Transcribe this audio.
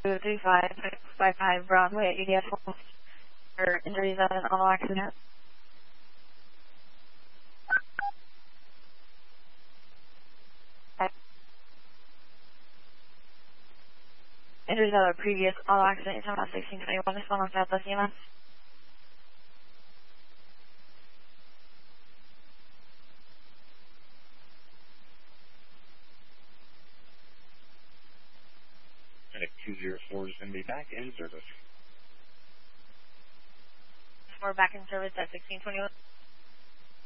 23555 Broadway at UDF for injuries at an auto accident. Injuries at a previous auto accident, you're talking about 1621, this one on Southwest EMS. Medic 204 is going to be back in service. We're back in service at 1621.